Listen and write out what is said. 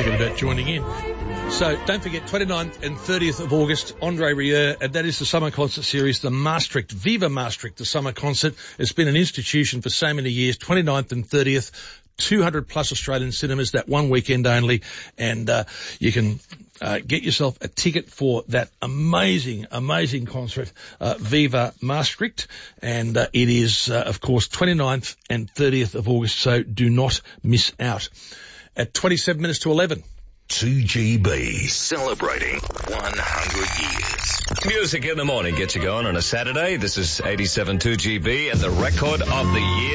thinking about joining in. So don't forget, 29th and 30th of August, Andre Rieu, and that is the summer concert series, the Maastricht, Viva Maastricht, the summer concert. It's been an institution for so many years, 29th and 30th, 200 plus Australian cinemas, that one weekend only, and you can get yourself a ticket for that amazing concert, Viva Maastricht, and it is, of course, 29th and 30th of August, so do not miss out. At 27 minutes to 11. 2GB, celebrating 100 years. Music in the morning gets you going on a Saturday. This is 87 2GB and the record of the year.